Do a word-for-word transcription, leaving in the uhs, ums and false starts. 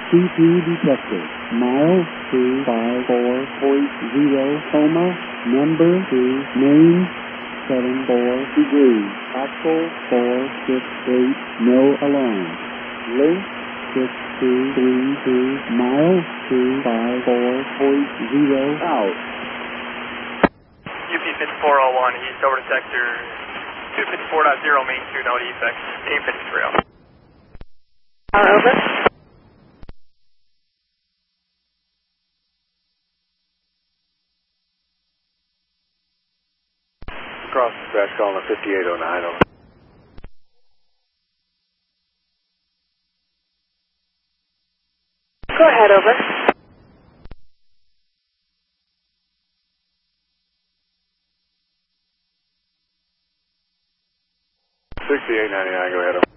C P detected. Mile two five four point zero, coma, number two, name seven four degrees. Axle four six eight, no alarm. Link six two three two, mile two five four point zero, out. U P fifty-four oh one, east over to sector two fifty-four point zero, main two, no defects, team fifty-three out. Over. Cross dispatch calling a fifty-eight oh nine, over. Go ahead, over. sixty-eight ninety-nine, go ahead, over.